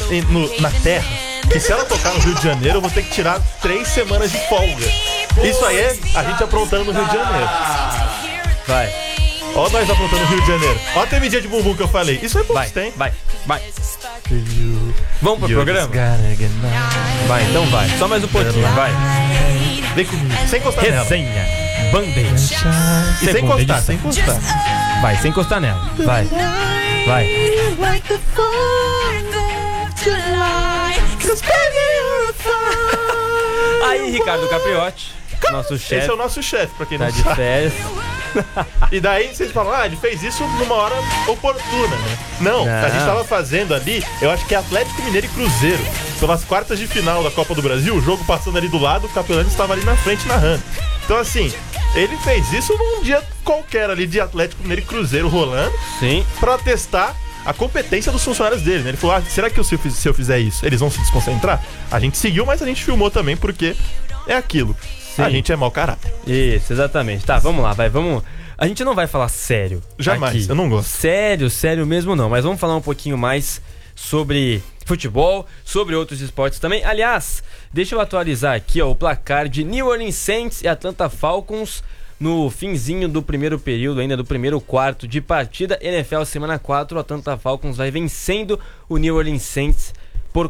na terra que se ela tocar no Rio de Janeiro, eu vou ter que tirar 3 semanas de folga. Isso aí é a gente aprontando no Rio de Janeiro. Vai. Ó nós aprontando no Rio de Janeiro. Ó a temidinha de bumbum que eu falei. Isso é poucos tem. Vai. Vamos pro programa? Vai, então vai. Só mais um pouquinho, vai. Vem comigo. Sem encostar nela. Resenha Bandeirantes. E sem encostar, sem encostar. Vai, sem encostar nela. Vai. Aí, Ricardo Capriotti, nosso chefe. Esse é o nosso chefe, pra quem não tá de sabe. férias. E daí vocês falam, ele fez isso numa hora oportuna, né? Não, a gente tava fazendo ali, eu acho que é Atlético Mineiro e Cruzeiro. Pelas quartas de final da Copa do Brasil, o jogo passando ali do lado, o Capelani estava ali na frente narrando. Então assim, ele fez isso num dia qualquer ali de Atlético Mineiro e Cruzeiro rolando. Sim. Pra testar a competência dos funcionários dele, né? Ele falou, será que se eu fizer isso, eles vão se desconcentrar? A gente seguiu, mas a gente filmou também porque é aquilo. Sim. A gente é mau caráter. Isso, exatamente. Tá, vamos lá, vamos. A gente não vai falar sério. Jamais, aqui. Eu não gosto. Sério mesmo não. Mas vamos falar um pouquinho mais sobre futebol, sobre outros esportes também. Aliás, deixa eu atualizar aqui, o placar de New Orleans Saints e Atlanta Falcons no finzinho do primeiro período, ainda do primeiro quarto de partida. NFL semana 4, o Atlanta Falcons vai vencendo o New Orleans Saints por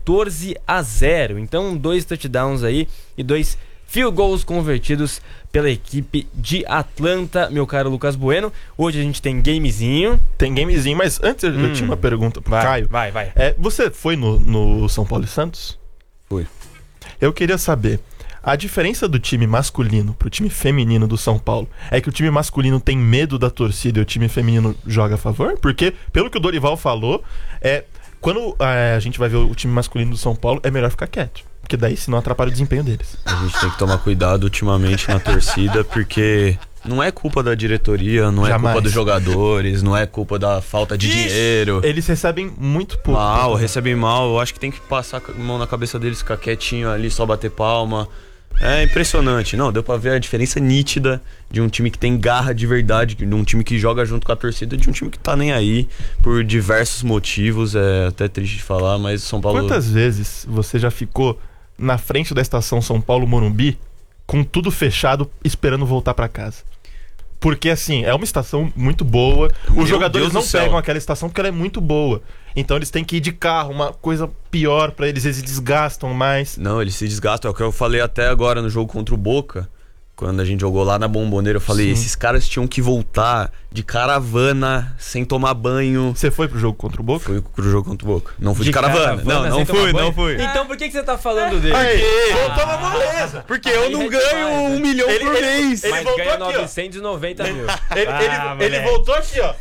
14-0. Então, 2 touchdowns aí e 2 field goals convertidos pela equipe de Atlanta, meu caro Lucas Bueno. Hoje a gente tem gamezinho. Mas antes eu tinha uma pergunta pro Caio. Vai. Você foi no São Paulo e Santos? Fui. Eu queria saber, a diferença do time masculino pro time feminino do São Paulo é que o time masculino tem medo da torcida e o time feminino joga a favor? Porque, pelo que o Dorival falou, quando a gente vai ver o time masculino do São Paulo, é melhor ficar quieto. Porque daí senão atrapalha o desempenho deles. A gente tem que tomar cuidado ultimamente na torcida, porque não é culpa da diretoria, não é culpa dos jogadores, não é culpa da falta de dinheiro. Eles recebem muito pouco. Recebem mal. Eu acho que tem que passar a mão na cabeça deles, ficar quietinho ali, só bater palma. É impressionante. Não, deu pra ver a diferença nítida de um time que tem garra de verdade, de um time que joga junto com a torcida, de um time que tá nem aí por diversos motivos. É até triste de falar, mas São Paulo... Quantas vezes você já ficou na frente da estação São Paulo-Morumbi com tudo fechado, esperando voltar pra casa? Porque assim, é uma estação muito boa. Os jogadores não pegam aquela estação porque ela é muito boa. Então eles têm que ir de carro, uma coisa pior pra eles desgastam mais. Não, eles se desgastam. É o que eu falei até agora no jogo contra o Boca. Quando a gente jogou lá na Bomboneira, eu falei, esses caras tinham que voltar de caravana, sem tomar banho. Você foi pro jogo contra o Boca? Fui pro jogo contra o Boca. Não fui de caravana. Não fui. Então por que você tá falando dele? Voltou na moleza. Porque eu não ganho 1 milhão por mês. Mas ganha 990 mil. Ele voltou aqui, ó.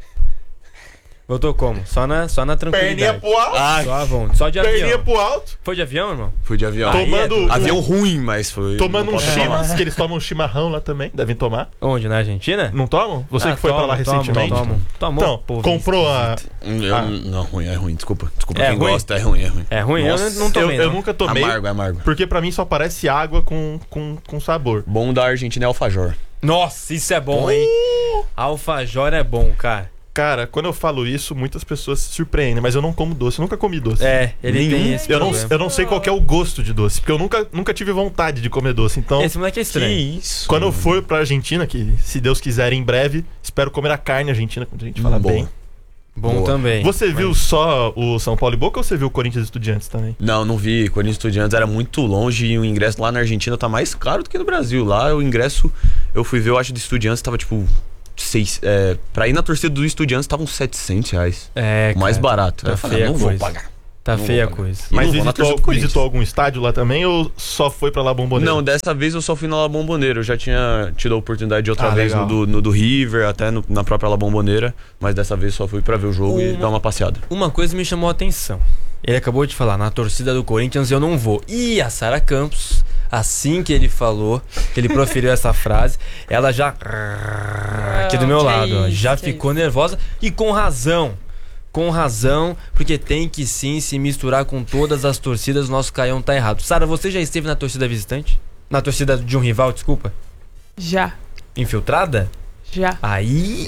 Voltou como? Só na tranquilidade. Perninha pro alto. Só de avião. Perninha pro alto. Foi de avião, irmão? Fui de avião. Avião ruim, mas foi. Tomando um chimas, que eles tomam chimarrão lá também. Devem tomar. Onde? Na Argentina? Não tomam? Você que foi pra lá recentemente. Tomou. Então, comprou a... Não, ruim, é ruim. Desculpa quem ruim? Gosta, é ruim. É ruim? Eu não tomei, eu nunca tomei. Amargo. Porque pra mim só parece água com sabor. Bom da Argentina é alfajor. Nossa, isso é bom, hein? Alfajor é bom, cara. Cara, quando eu falo isso, muitas pessoas se surpreendem, mas eu não como doce, eu nunca comi doce. Ele tem esse problema. Eu não sei qual que é o gosto de doce, porque eu nunca tive vontade de comer doce, então... Esse moleque é estranho. Que isso? Quando eu for pra Argentina, que se Deus quiser em breve, espero comer a carne argentina, quando a gente fala bem. Bom também. Você viu só o São Paulo e Boca ou você viu o Corinthians e Estudiantes também? Não vi. Corinthians e Estudiantes era muito longe e o ingresso lá na Argentina tá mais caro do que no Brasil. Lá o ingresso, eu fui ver, eu acho, do Estudiantes tava tipo... pra ir na torcida do Estudiantes estavam R$700. O mais barato. Tá feia a coisa. Vou pagar. Tá feia a coisa. Mas visitou algum estádio lá também ou só foi pra La Bombonera? Não, dessa vez eu só fui na La Bombonera. Eu já tinha tido a oportunidade de outra vez no do River, até na própria La Bombonera. Mas dessa vez só fui pra ver o jogo e dar uma passeada. Uma coisa me chamou a atenção. Ele acabou de falar, na torcida do Corinthians eu não vou. E a Sara Campos, assim que ele falou, que ele proferiu essa frase, ela já... aqui do meu lado, ó, já ficou nervosa e com razão. Com razão, porque tem que sim se misturar com todas as torcidas. O nosso Caião tá errado. Sara, você já esteve na torcida visitante? Na torcida de um rival, desculpa? Já. Infiltrada? Já. Aí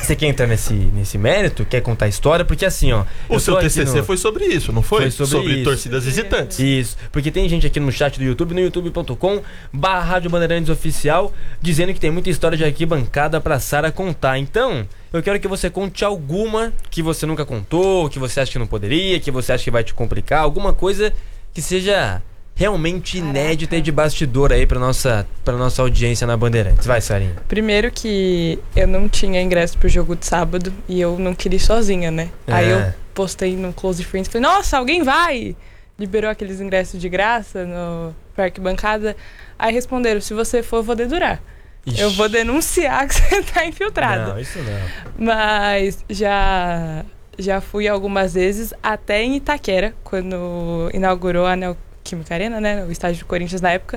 Você quer entrar nesse mérito? Quer contar a história? Porque assim, ó... O seu TCC foi sobre isso, não foi? Foi sobre isso. Torcidas visitantes. Isso, porque tem gente aqui no chat do YouTube, no youtube.com/Rádio Bandeirantes Oficial, dizendo que tem muita história de arquibancada pra Sara contar. Então, eu quero que você conte alguma que você nunca contou, que você acha que não poderia, que você acha que vai te complicar, alguma coisa que seja realmente inédita e de bastidor aí pra nossa audiência na Bandeirantes. Vai, Sarinha. Primeiro que eu não tinha ingresso pro jogo de sábado e eu não queria ir sozinha, né? Aí eu postei no Close Friends, falei, nossa, alguém vai! Liberou aqueles ingressos de graça no arquibancada. Aí responderam, se você for, eu vou dedurar. Ixi. Eu vou denunciar que você tá infiltrado. Não, isso não. Mas já fui algumas vezes, até em Itaquera, quando inaugurou a Neoquímica Arena, né? O estádio do Corinthians na época.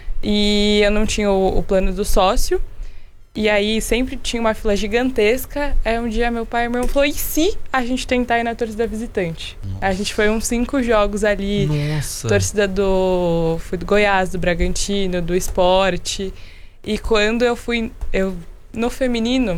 E eu não tinha o plano do sócio. E aí sempre tinha uma fila gigantesca. Aí um dia meu pai e meu irmão falaram, e se a gente tentar ir na torcida visitante? Nossa. A gente foi uns 5 jogos ali. Nossa. Torcida fui do Goiás, do Bragantino, do Sport. E quando eu fui no feminino,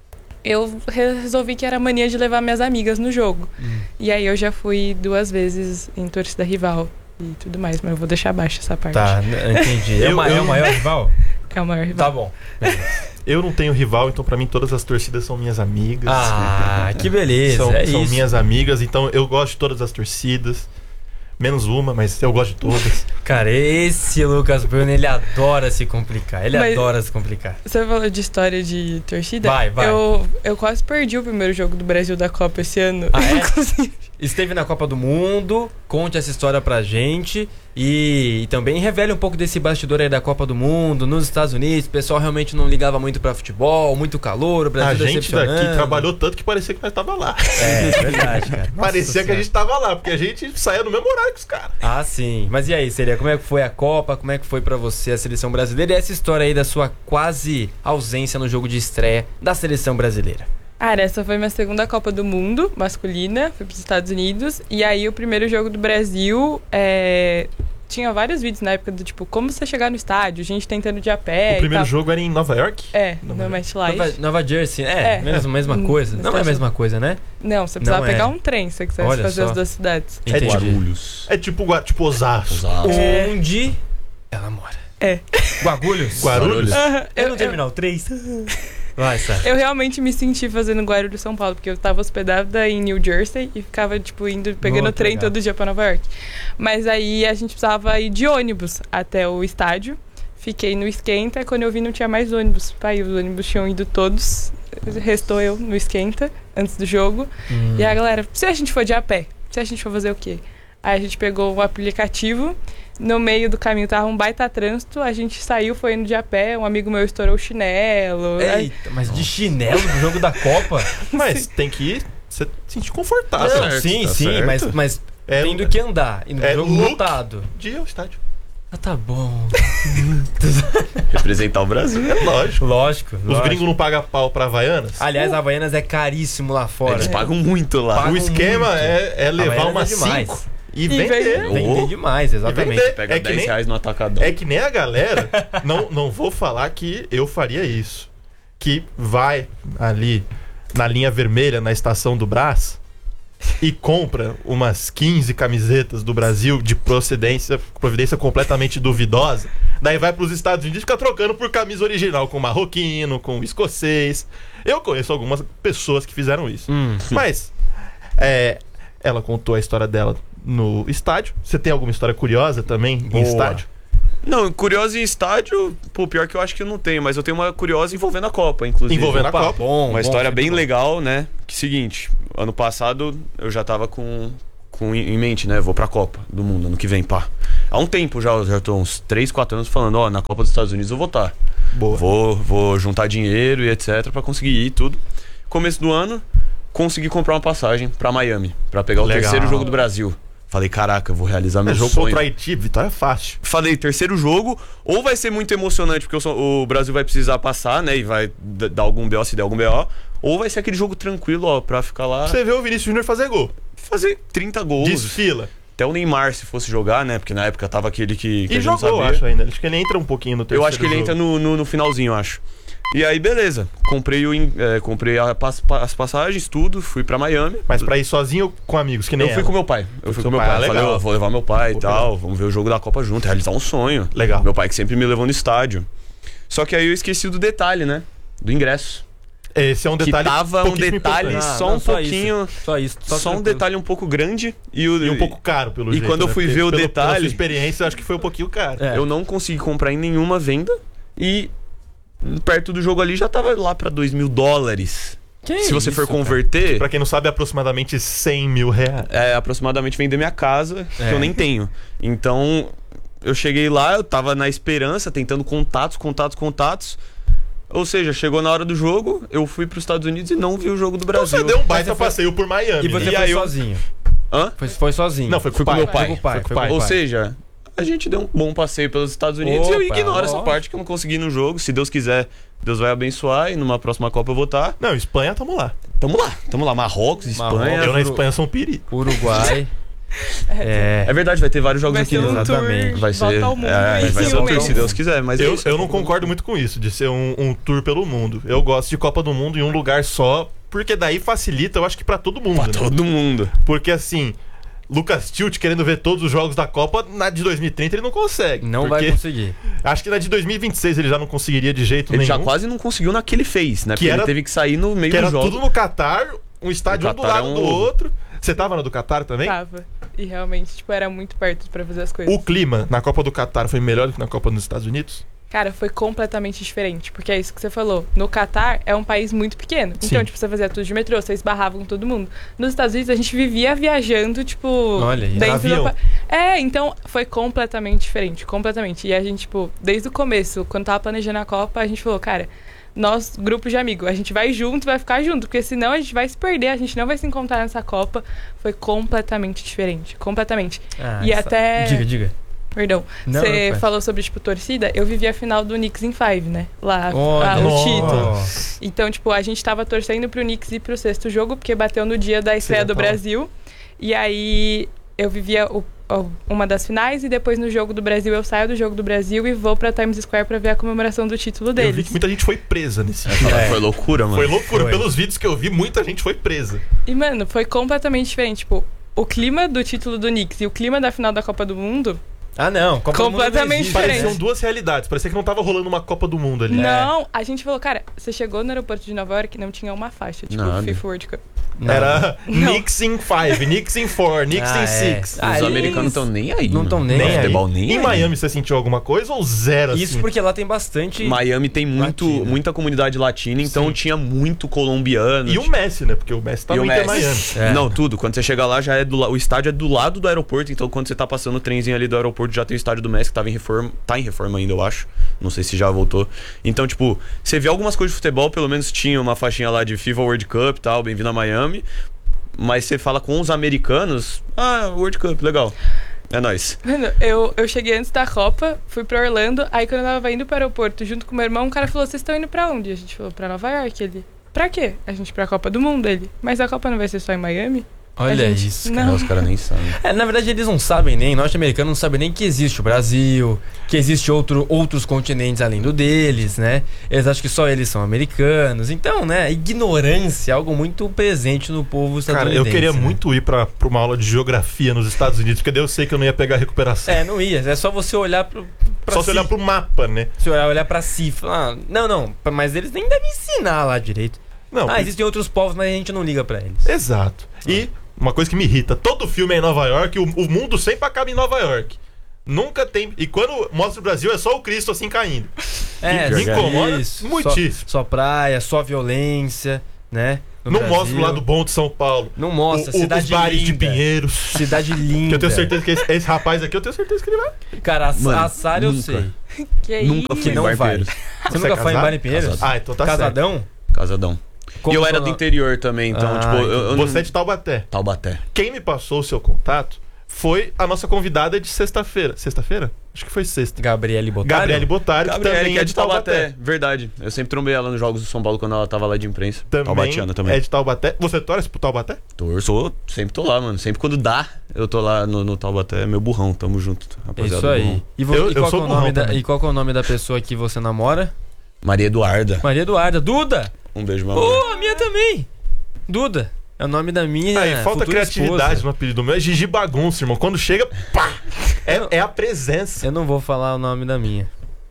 eu resolvi que era mania de levar minhas amigas no jogo. E aí eu já fui 2 vezes em torcida rival e tudo mais, mas eu vou deixar abaixo essa parte. Tá, entendi. É o maior rival? É o maior rival. Tá bom. Eu não tenho rival, então pra mim todas as torcidas são minhas amigas. Ah, que beleza. São minhas amigas, então eu gosto de todas as torcidas. Menos uma, mas eu gosto de todas. Cara, esse Lucas Bruno, ele adora se complicar. Adora se complicar. Você falou de história de torcida? Vai. Eu quase perdi o primeiro jogo do Brasil da Copa esse ano. Ah, é? Esteve na Copa do Mundo, conte essa história pra gente e também revele um pouco desse bastidor aí da Copa do Mundo, nos Estados Unidos. O pessoal realmente não ligava muito pra futebol, muito calor, o Brasil a gente daqui trabalhou tanto que parecia que nós tava lá. É verdade, cara. Parecia que a gente tava lá, porque a gente saía no mesmo horário que os caras. Ah, sim. Mas e aí, Seria, como é que foi a Copa? Como é que foi pra você a seleção brasileira? E essa história aí da sua quase ausência no jogo de estreia da seleção brasileira? Essa foi minha segunda Copa do Mundo masculina, fui para os Estados Unidos. E aí o primeiro jogo do Brasil, tinha vários vídeos na época do tipo, como você chegar no estádio, gente tentando de a pé. O primeiro jogo era em Nova York? No MetLife. Nova Jersey, mesma coisa. Não é a mesma coisa, né? Não, você precisava pegar um trem se você quisesse fazer as 2 cidades. Entendi. Guarulhos. É tipo Osasco. Onde ela mora. Guarulhos? Eu não terminar o 3. Vai, Sara. Eu realmente me senti fazendo Guarulhos São Paulo, porque eu tava hospedada em New Jersey e ficava, pegando o trem todo dia pra Nova York. Mas aí a gente precisava ir de ônibus até o estádio. Fiquei no esquenta, quando eu vi não tinha mais ônibus. Os ônibus tinham ido todos, restou eu no esquenta, antes do jogo. E a galera, se a gente for de a pé, se a gente for fazer o quê? Aí a gente pegou o aplicativo, no meio do caminho tava um baita trânsito, a gente saiu, foi indo de a pé, um amigo meu estourou o chinelo. Eita, mas de chinelo no jogo da Copa? Mas tem que ir, você se sentir confortável. Não, sim, mas tendo que andar, indo no jogo lotado. De ao estádio. Ah, tá bom. Representar o Brasil. É lógico. Lógico. Os gringos não pagam pau pra Havaianas? Aliás, a Havaianas é caríssimo lá fora. Eles pagam muito lá. O esquema é levar umas 5 e vender. Vender demais, exatamente. Pega R$10 no atacadão. É que nem a galera, não vou falar que eu faria isso. Que vai ali na linha vermelha, na estação do Brás, e compra umas 15 camisetas do Brasil de providência completamente duvidosa. Daí vai pros Estados Unidos e fica trocando por camisa original com marroquino, com escocês. Eu conheço algumas pessoas que fizeram isso. Mas ela contou a história dela no estádio. Você tem alguma história curiosa também em estádio? Não, curiosa em estádio, pior que eu acho que eu não tenho, mas eu tenho uma curiosa envolvendo a Copa, inclusive. Envolvendo a Copa? Uma história bem legal, né? Que seguinte, ano passado eu já tava com em mente, né? Vou pra Copa do Mundo, ano que vem, pá. Há um tempo já tô uns 3, 4 anos falando, na Copa dos Estados Unidos eu vou estar. Boa. Vou juntar dinheiro e etc pra conseguir ir e tudo. Começo do ano, consegui comprar uma passagem pra Miami, pra pegar o terceiro jogo do Brasil. Falei, caraca, eu vou realizar meu sonho. Jogo contra o Haiti, vitória fácil. Falei, terceiro jogo, ou vai ser muito emocionante, porque o Brasil vai precisar passar, né? E vai dar algum BO, se der algum BO. Ou vai ser aquele jogo tranquilo, pra ficar lá... Você vê o Vinícius Júnior fazer gol. Fazer 30 gols. Desfila. Até o Neymar, se fosse jogar, né? Porque na época tava aquele que e jogou, acho ainda. Acho que ele entra um pouquinho no terceiro jogo. Eu acho que ele entra no finalzinho, eu acho. E aí, beleza. Comprei as passagens, tudo. Fui pra Miami. Mas pra ir sozinho ou com amigos? Que nem Eu fui com meu pai. Falei, legal. Vou levar meu pai e tal. Vamos ver o jogo da Copa junto. Realizar um sonho. Legal. Meu pai que sempre me levou no estádio. Só que aí eu esqueci do detalhe, né? Do ingresso. Esse é um detalhe. Que tava um detalhe importante. só um pouquinho. Só um detalhe um pouco grande. E um pouco caro, pelo jeito. E quando eu fui ver o detalhe. Pela sua experiência, eu acho que foi um pouquinho caro. Eu não consegui comprar em nenhuma venda. E perto do jogo ali já tava lá pra $2.000. Se você for converter. Pra quem não sabe, é aproximadamente R$100 mil. É aproximadamente vender minha casa, que eu nem tenho. Então, eu cheguei lá, eu tava na esperança, tentando contatos. Ou seja, chegou na hora do jogo, eu fui pros Estados Unidos e não vi o jogo do Brasil. Então você deu um baita passeio por Miami. E você foi sozinho? Hã? Foi sozinho? Não, foi com meu pai. Foi com o pai. Ou seja, a gente deu um bom passeio pelos Estados Unidos e eu ignoro essa parte que eu não consegui ir no jogo. Se Deus quiser, Deus vai abençoar e numa próxima Copa eu vou estar. Não, Espanha, tamo lá. Tamo lá. Marrocos, Espanha. Eu na Espanha sou um perigo. Uruguai. É verdade, vai ter vários jogos Vai aqui. ser um exatamente. tour, Vai ser, volta ao mundo vai ser um tour, mês. se Deus quiser. Mas Eu não concordo muito com isso, de ser um tour pelo mundo. Eu gosto de Copa do Mundo em um lugar só, porque daí facilita, eu acho que pra todo mundo. Pra todo mundo. Porque assim, Lucas Tilt querendo ver todos os jogos da Copa, na de 2030 ele não consegue. Não vai conseguir. Acho que na de 2026 ele já não conseguiria de jeito Ele nenhum. já quase não conseguiu na que ele fez, né? Que Porque era- ele teve que sair no meio Que do era jogo. tudo no Catar, um estádio um do Catar lado é do outro. Você tava na do Catar também? Tava. E realmente, tipo, era muito perto pra fazer as coisas. O clima na Copa do Catar foi melhor do que na Copa dos Estados Unidos? Cara, foi completamente diferente, porque é isso que você falou. No Catar é um país muito pequeno. Sim. Então, tipo, você fazia tudo de metrô, você esbarrava com todo mundo. Nos Estados Unidos, a gente vivia viajando, tipo, Olha isso. dentro Avião. da... Então foi completamente diferente, completamente. E a gente, tipo, desde o começo, quando tava planejando a Copa, a gente falou, cara, nós, grupo de amigos, a gente vai junto, vai ficar junto, porque senão a gente vai se perder, a gente não vai se encontrar nessa Copa. Foi completamente diferente, completamente. E até... Diga. Perdão. Não, Você não, falou sobre, tipo, torcida. Eu vivi a final do Knicks em 5, né? Lá, Olha. o Nossa. título. Então, tipo, a gente tava torcendo pro Knicks ir pro 6º jogo, porque bateu no dia da estreia do Brasil. E aí, eu vivia uma das finais, e depois no jogo do Brasil, eu saio do jogo do Brasil e vou pra Times Square pra ver a comemoração do título Eu vi deles. que muita gente foi presa nesse dia. Foi loucura, mano. Foi loucura. Foi. Pelos vídeos que eu vi, muita gente foi presa. E, mano, foi completamente diferente. Tipo, o clima do título do Knicks e o clima da final da Copa do Mundo... Ah, não. Copa do Mundo não Completamente existe, diferente. Pareciam duas realidades. Parecia que não tava rolando uma Copa do Mundo ali. Não, a gente falou, cara, você chegou no aeroporto de Nova York e não tinha uma faixa, tipo, Nada. FIFA World Cup. Não. Era Não. Knicks in 5, Knicks in 4, Knicks Ah, in é. 6. Os Ah, eles- americanos estão nem aí. Não tão mano. nem Nem aí. Futebol nem Em aí. Miami você sentiu alguma coisa ou zero assim? Isso porque lá tem bastante... Miami tem Latino. muita comunidade latina, então Sim. tinha muito colombiano. E o Messi, né? Porque o Messi tá E no o Inter Messi. Miami. É. Não, tudo. Quando você chega lá, já é o estádio é do lado do aeroporto, então quando você tá passando o trenzinho ali do aeroporto, já tem o estádio do Messi que tava em reforma. Tá em reforma ainda, eu acho. Não sei se já voltou. Então, tipo, você vê algumas coisas de futebol, pelo menos tinha uma faixinha lá de FIFA World Cup e tal, bem-vindo a Miami. Mas você fala com os americanos, World Cup, legal. É nóis. Mano, eu cheguei antes da Copa, fui pra Orlando, aí quando eu tava indo pro aeroporto junto com meu irmão, o cara falou, vocês estão indo pra onde? A gente falou, pra Nova York. Ele, pra quê? A gente pra Copa do Mundo, ele. Mas a Copa não vai ser só em Miami? Olha A gente, isso, não. Os caras nem sabem. Na verdade, eles não sabem nem, norte-americanos não sabem nem que existe o Brasil, que existe outros continentes além do deles, né? Eles acham que só eles são americanos. Então, né, ignorância é algo muito presente no povo Cara, estadunidense. eu queria né? muito ir pra uma aula de geografia nos Estados Unidos, porque daí eu sei que eu não ia pegar recuperação. É, não ia. É só você olhar pra Só si. você olhar pro mapa, né? Se olhar pra si e falar, não, mas eles nem devem ensinar lá direito. Não, Existem outros povos, mas a gente não liga pra eles. exato. E uma coisa que me irrita, todo filme é em Nova York, o mundo sempre acaba em Nova York. Nunca tem... E quando mostra o Brasil, é só o Cristo assim caindo. Me incomoda muitíssimo. Só praia, só violência, né? No Não Brasil. mostra o lado bom de São Paulo. Não mostra, cidade os bares de linda. Pinheiros. Cidade linda. Que eu tenho certeza que esse rapaz aqui, eu tenho certeza que ele vai. Cara, Mano, assar eu nunca. sei. Que Nunca isso? fui Que não em Bar vai. Pinheiros. Você é nunca foi em casado? Bar em Pinheiros? Casado. Ah, então tá certo. Casadão? Casadão. Como e eu era só do na- interior também, então, Ah, tipo, eu Você é de Taubaté. Taubaté. Quem me passou o seu contato foi a nossa convidada de sexta-feira. Sexta-feira? Acho que foi sexta. Gabriele Botário? Gabriele Botário, que Gabriela, também que é de Taubaté. Verdade. Eu sempre trombei ela nos jogos do São Paulo quando ela tava lá de imprensa. Taubatiana também. É de Taubaté. Você torce pro Taubaté? Sempre tô lá, mano. Sempre quando dá, eu tô lá no Taubaté. Meu burrão, tamo junto, É rapaziada. isso aí. burrão. E, Eu qual que é sou o burrão nome também. e qual que é o nome da pessoa que você namora? Maria Eduarda. Maria Eduarda. Duda! Um beijo, meu amor. A minha também. Duda. É o nome da minha Aí, falta futura criatividade esposa. no apelido meu. É Gigi Bagunça, irmão. Quando chega, pá! É a presença. Eu não vou falar o nome da minha.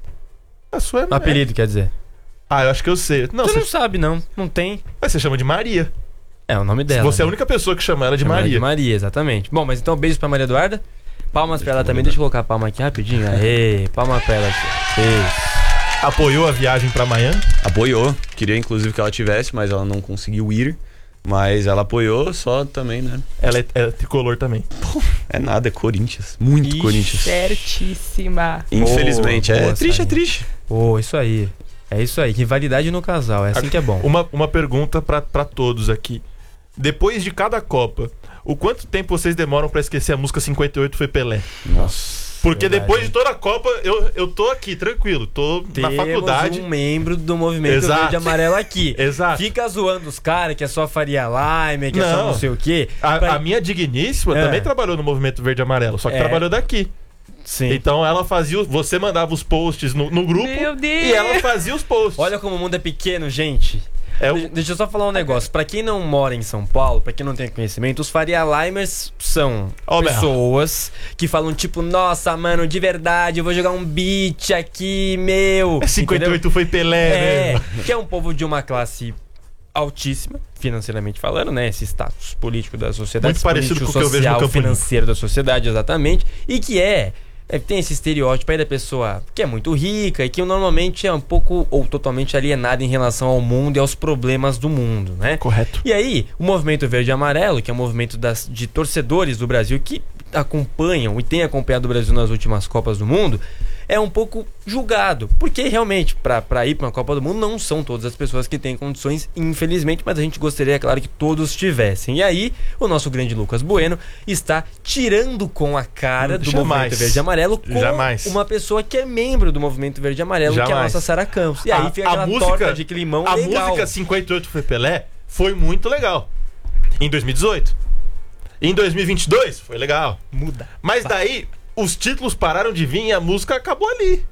A sua é... O apelido, quer dizer. Ah, eu acho que eu sei. Não, Você você... não sabe, não. Não tem. Mas você chama de Maria. É o nome dela. Você é a né? única pessoa que chama ela de Chama ela Maria. de Maria, exatamente. Bom, mas então beijos pra Maria Eduarda. Palmas pra ela também. Deixa eu colocar a palma aqui rapidinho. Aê, palma pra ela aqui. Isso. Apoiou a viagem pra Miami. Apoiou. Queria inclusive que ela tivesse, mas ela não conseguiu ir. Mas ela apoiou, só também, né? Ela é tricolor também. É nada, é Corinthians. Muito Ixi, Corinthians. Certíssima. Infelizmente. Boa, É triste, Sainha. é triste. Isso aí. É isso aí. Rivalidade no casal. É assim que é bom. Uma pergunta pra todos aqui. Depois de cada Copa, o quanto tempo vocês demoram pra esquecer a música 58 foi Pelé? Nossa. Porque Verdade. depois de toda a Copa, eu tô aqui, tranquilo. Tô na Temos faculdade. um membro do movimento Exato. verde e amarelo aqui. Exato. Fica zoando os caras que é só Faria Lime, que é só Não. não sei o quê. A minha digníssima É. também trabalhou no movimento verde e amarelo, só que É. trabalhou daqui. Sim. Então ela fazia. Você mandava os posts no grupo Meu Deus! e ela fazia os posts. Olha como o mundo é pequeno, gente. É o- Deixa eu só falar um negócio. Pra quem não mora em São Paulo, pra quem não tem conhecimento, os Faria Limers são Ó, Bel. pessoas que falam tipo, nossa, mano, de verdade, eu vou jogar um beat aqui, meu. 58 Entendeu? foi Pelé, É, né? que é um povo de uma classe altíssima, financeiramente falando, né? Esse status político da sociedade. Muito parecido político, com o que eu vejo no social, Campo Limpo. financeiro da sociedade, exatamente. E que tem esse estereótipo aí da pessoa que é muito rica e que normalmente é um pouco ou totalmente alienada em relação ao mundo e aos problemas do mundo, né? Correto. E aí, o Movimento Verde e Amarelo, que é um movimento de torcedores do Brasil que acompanham e tem acompanhado o Brasil nas últimas Copas do Mundo, é um pouco julgado. Porque realmente, para ir para uma Copa do Mundo, não são todas as pessoas que têm condições, infelizmente, mas a gente gostaria, claro, que todos tivessem. E aí, o nosso grande Lucas Bueno está tirando com a cara do Jamais. Movimento Verde e Amarelo com Jamais. uma pessoa que é membro do Movimento Verde e Amarelo, que é a Jamais. nossa Sara Campos. E aí fica aquela torta de climão a legal. música 58 foi Pelé foi muito legal. Em 2018. Em 2022 foi legal. Muda. Mas daí os títulos pararam de vir e a música acabou ali.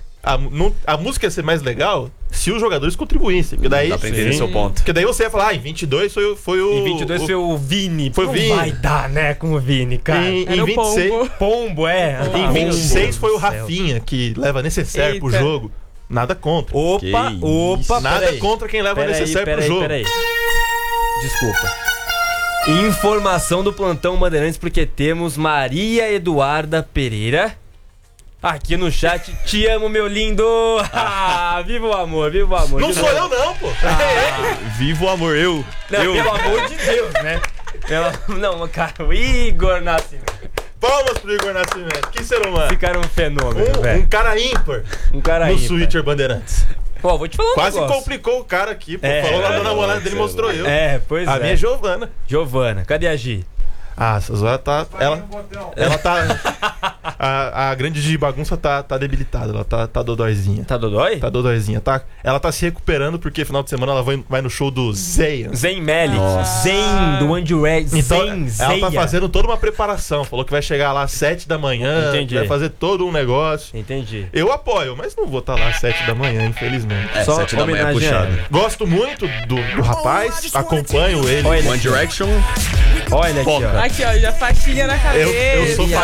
A música ia ser mais legal se os jogadores contribuíssem. Porque daí, Dá pra entender Sim. seu ponto. porque daí você ia falar, em 22 foi o... Em 22 foi o Vini. Foi o Não Vini. vai dar, né, com o Vini, cara. Em Era o 26, Pombo. Pombo, é. em Ah, 26 foi o Pombo do céu. Rafinha, que leva necessário pro Eita. jogo. Nada contra. Opa, Que opa, Nada peraí. contra quem leva necessário pro Peraí, jogo. peraí. Desculpa. Informação do Plantão Bandeirantes, porque temos Maria Eduarda Pereira aqui no chat. Te amo, meu lindo! Viva o amor, viva o amor. Não De sou novo. eu não, pô. Viva o amor, eu. Não, pelo amor de Deus, né? Não, cara, o Igor Nascimento. Palmas pro Igor Nascimento. Que ser humano. Esse cara é um fenômeno, Um velho. cara ímpar Um cara no ímpar. Switcher Bandeirantes. Ó, vou te falar um Quase negócio. complicou o cara aqui, pô. É, Falou lá na namorada nossa, dele, mostrou eu. Pois A minha é Giovana. Giovana, cadê a Gi? Ah, essa Zora tá. Ela tá. A grande de bagunça tá debilitada. Ela tá dodóizinha. Tá dodói? Tá dodóizinha. Ela tá se recuperando porque final de semana ela vai no show do Zeyan. Zen Melly. Nossa. Zen do One Direction. Então, Zen ela tá Zeia. fazendo toda uma preparação. Falou que vai chegar lá às 7 da manhã. Entendi. Vai fazer todo um negócio. Entendi. Eu apoio, mas não vou estar lá às 7 da manhã, infelizmente. Só 7 da manhã é homenagem a puxado. ela. Gosto muito do rapaz, acompanho ele. Olha ele One aqui, Direction. olha aqui, Foca. ó. Aqui, ó, já faixinha na cabeça. Eu sou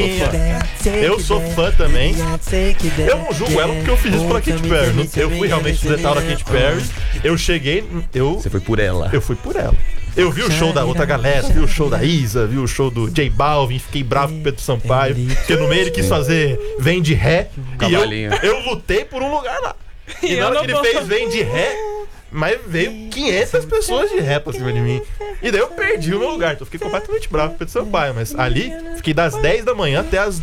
fã. Eu sou fã também. Eu não julgo ela porque eu fiz isso pela Katy Perry. Eu fui realmente diretal da Katy Perry. Eu cheguei, Você foi por ela. eu fui por ela. Eu vi o show da outra galera, vi o show da Isa, vi o show do J Balvin, fiquei bravo com o Pedro Sampaio, porque no meio ele quis fazer Vem de Ré, e Cavalinho. eu lutei por um lugar lá. E na Eu hora não que ele vou. fez Vem de Ré, mas veio 500 pessoas de ré pra cima de mim. E daí eu perdi o meu lugar, então eu fiquei completamente bravo com o Pedro Sampaio. Mas ali, fiquei das 10 da manhã até as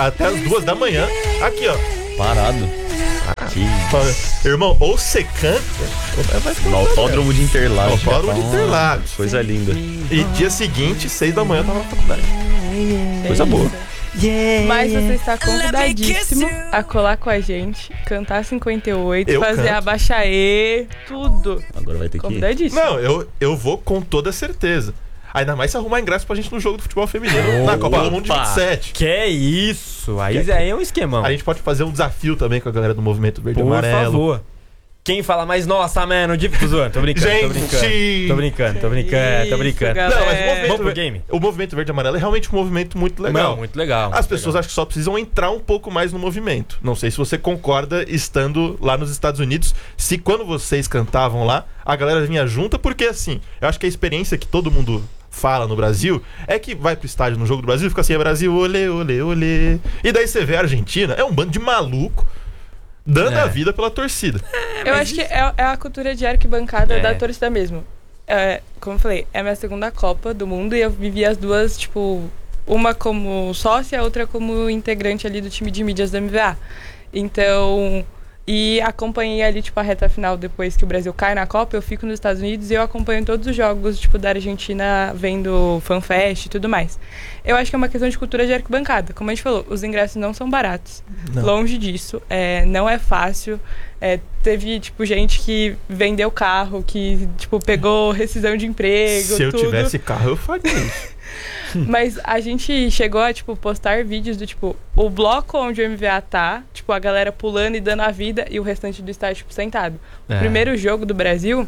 2 da manhã, aqui ó. Parado. Aqui. Irmão, ou você canta, ou vai ficar No autódromo de Interlagos. Autódromo de Interlagos. Coisa linda. E dia seguinte, 6 da manhã, eu tava na faculdade. Coisa boa. Mas você está convidadíssimo a colar com a gente, cantar 58, Eu fazer canto. abaixaê, tudo. Agora vai ter que ir. Convidadíssimo. Não, eu vou com toda certeza. Ainda mais se arrumar ingresso pra gente no jogo do futebol feminino na Copa do Mundo de 27. Que isso? Aí é um esquemão. A gente pode fazer um desafio também com a galera do Movimento Verde e Por Amarelo. favor. Quem fala mais, nossa, mano, tô zoando, tô brincando. Tô brincando. Não, mas Vamos pro game? o movimento verde e amarelo é realmente um movimento muito legal. Não, muito legal. As pessoas acho que só precisam entrar um pouco mais no movimento. Não sei se você concorda estando lá nos Estados Unidos, se quando vocês cantavam lá, a galera vinha junta, porque assim, eu acho que a experiência que todo mundo fala no Brasil é que vai pro estádio no jogo do Brasil e fica assim, é Brasil, olê, olê, olê. E daí você vê a Argentina, é um bando de maluco dando a vida pela torcida. Eu acho que é a cultura de arquibancada da torcida mesmo. Como eu falei, é a minha segunda Copa do Mundo e eu vivi as duas, tipo, uma como sócia e a outra como integrante ali do time de mídias da MVA. Então, e acompanhei ali, tipo, a reta final depois que o Brasil cai na Copa, eu fico nos Estados Unidos e eu acompanho todos os jogos, tipo, da Argentina, vendo FanFest e tudo mais. Eu acho que é uma questão de cultura de arquibancada. Como a gente falou, os ingressos não são baratos. Não. Longe disso. Não é fácil. Teve, tipo, gente que vendeu carro, que, tipo, pegou rescisão de emprego, Se eu tivesse carro, eu faria isso. Mas a gente chegou a, tipo, postar vídeos do, tipo, o bloco onde o MVA tá, tipo, a galera pulando e dando a vida e o restante do estádio, tipo, sentado. O primeiro jogo do Brasil...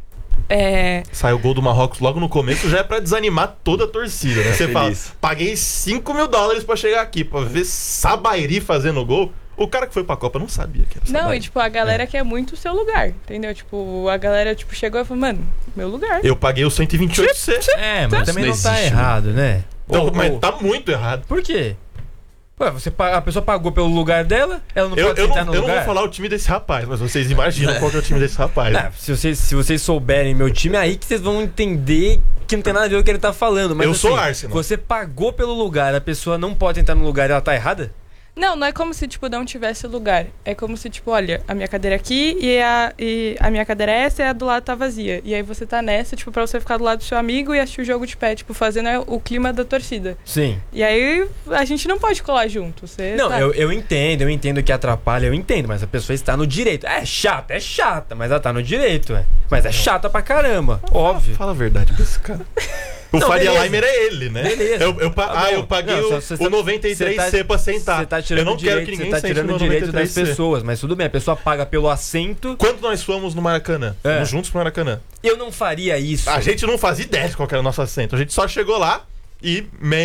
Sai o gol do Marrocos logo no começo, já é pra desanimar toda a torcida, né? Você fala, paguei $5 mil pra chegar aqui, pra ver Sabairi fazendo gol. O cara que foi pra Copa não sabia que era Sabairi. Não, e tipo, a galera quer muito o seu lugar, entendeu? Tipo, a galera tipo, chegou e falou, mano, meu lugar. Eu paguei o 128C. Mas também não tá errado, né? Então, mas tá muito errado. Por quê? Ué, a pessoa pagou pelo lugar dela, ela não pode sentar no lugar? Eu não vou falar o time desse rapaz, mas vocês imaginam qual que é o time desse rapaz. Não, se vocês souberem meu time, aí que vocês vão entender que não tem nada a ver com o que ele tá falando. Mas, eu sou Arsenal. Você pagou pelo lugar, a pessoa não pode entrar no lugar e ela tá errada? Não é como se, tipo, não tivesse lugar. É como se, tipo, olha, a minha cadeira aqui e a minha cadeira é essa e a do lado tá vazia. E aí você tá nessa, tipo, pra você ficar do lado do seu amigo e assistir o jogo de pé, tipo, fazendo o clima da torcida. Sim. E aí a gente não pode colar junto. Não, eu entendo que atrapalha, mas a pessoa está no direito. É chata, mas ela tá no direito, Mas é chata pra caramba, óbvio. Fala a verdade pra esse cara. O Faria Limer é ele, né? Beleza. Eu paguei o 93C pra sentar. Você tá tirando eu não quero que ninguém sente no 93C. Direito das pessoas, mas tudo bem, a pessoa paga pelo assento. Quando nós fomos no Maracanã? Fomos juntos pro Maracanã. Eu não faria isso. A gente não fazia ideia de qual era o nosso assento. A gente só chegou lá e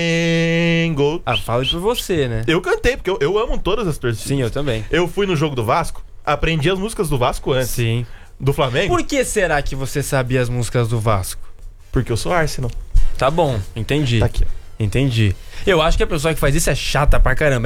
Mango. Fala por você, né? Eu cantei, porque eu amo todas as torcidas. Sim, eu também. Eu fui no jogo do Vasco, aprendi as músicas do Vasco antes. Sim. Do Flamengo. Por que será que você sabia as músicas do Vasco? Porque eu sou Arsenal. Tá bom, entendi. Tá aqui, Entendi. Eu acho que a pessoa que faz isso é chata pra caramba,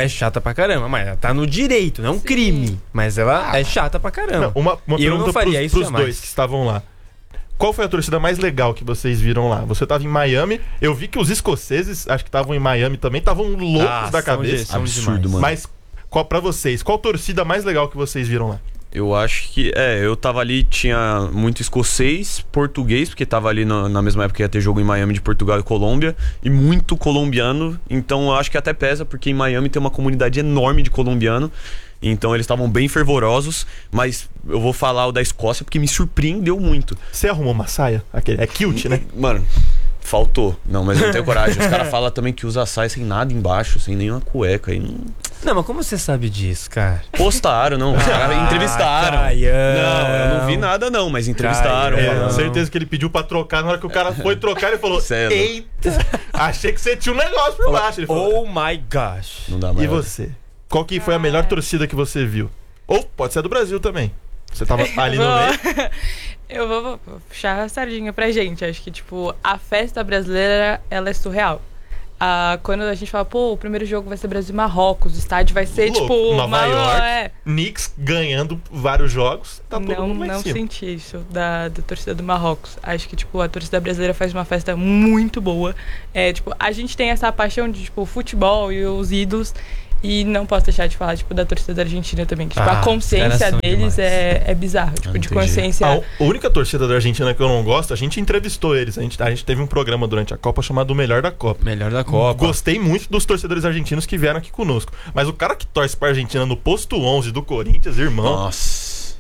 mas ela tá no direito, não é um crime. Mas ela é chata pra caramba. Não, uma eu não faria isso pros dois que estavam lá. Qual foi a torcida mais legal que vocês viram lá? Você tava em Miami, eu vi que os escoceses, acho que estavam em Miami também, estavam loucos da cabeça. Absurdo, mano. Mas pra vocês, qual torcida mais legal que vocês viram lá? Eu acho que, eu tava ali, tinha muito escocês, português, porque tava ali na mesma época que ia ter jogo em Miami de Portugal e Colômbia, e muito colombiano, então eu acho que até pesa, porque em Miami tem uma comunidade enorme de colombiano, então eles estavam bem fervorosos, mas eu vou falar o da Escócia porque me surpreendeu muito. Você arrumou uma saia? É cute, né? Mano, faltou. Não, mas eu não tenho coragem. Os caras falam também que usa saia sem nada embaixo, sem nenhuma cueca. E não, mas como você sabe disso, cara? Postaram, não. Os caras entrevistaram. Não, eu não vi nada não, mas entrevistaram. Certeza que ele pediu pra trocar. Na hora que o cara foi trocar, ele falou, eita, achei que você tinha um negócio por baixo. Ele falou, oh my gosh. Não dá mais. E você? Qual que foi a melhor torcida que você viu? Ou pode ser a do Brasil também. Você tava ali no meio. Eu vou puxar a sardinha pra gente. Acho que, tipo, a festa brasileira, ela é surreal. Quando a gente fala, o primeiro jogo vai ser Brasil e Marrocos, o estádio vai ser, tipo... Nova York, Knicks ganhando vários jogos, tá todo mundo lá em cima. Não senti isso da torcida do Marrocos. Acho que, tipo, a torcida brasileira faz uma festa muito boa. Tipo, a gente tem essa paixão de, tipo, futebol e os ídolos... E não posso deixar de falar, tipo, da torcida da Argentina também. Que, tipo, a consciência deles é bizarra. Tipo, de consciência... A única torcida da Argentina que eu não gosto, a gente entrevistou eles. A gente teve um programa durante a Copa chamado O Melhor da Copa. Melhor da Copa. Gostei muito dos torcedores argentinos que vieram aqui conosco. Mas o cara que torce pra Argentina no posto 11 do Corinthians, irmão... Nossa...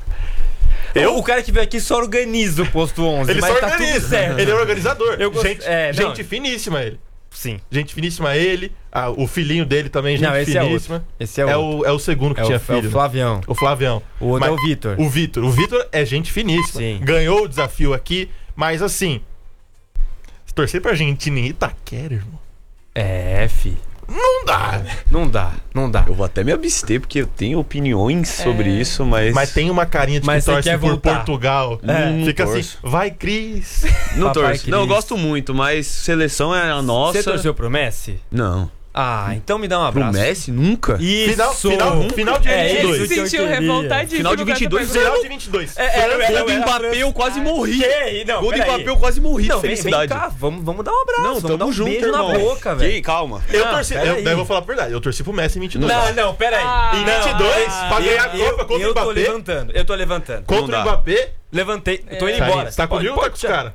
O cara que veio aqui só organiza o posto 11. Ele mas só tá organiza. Tudo certo. Ele é organizador. Gente finíssima ele. Sim. Gente finíssima ele. O filhinho dele também, gente Não, esse finíssima. Esse é outro. É o segundo que tinha filho. É o Flavião. O Flavião. O outro é Mas o Vitor. O Vitor. O Vitor é gente finíssima. Sim. Ganhou o desafio aqui, mas assim... Torcer pra Argentina em Itaquera, irmão. Fi. Não dá. Não dá. Eu vou até me abster, porque eu tenho opiniões sobre isso, mas... Mas tem uma carinha de Mas que você torce quer por voltar. Portugal. Fica assim, torço. vai, Cris. Não Papai torço. Não, eu Cris. gosto muito, mas seleção é a nossa. Você torceu pro Messi? Não. Então me dá um Pro abraço. Messi? Nunca? Isso! Final de É 22. isso que eu sentiu queria. revoltadíssimo. Final de 22, com essa Final de 22. Gol do Mbappé, eu quase morri. Não, Gol do peraí. Mbappé, eu quase morri Não, de vem felicidade. cá, vamos dar um abraço. Não, vamos dar tamo um junto, beijo irmão. na boca, velho. Calma. Eu Não, torci. peraí. Daí eu vou falar a verdade. Eu torci pro Messi em 22. Não, peraí. Em 22, pra ganhar a Copa contra o Eu tô Mbappé. levantando. Contra o Não dá. Mbappé. Levantei, tô indo Tá embora. aí. Tá comigo ou tá com os caras?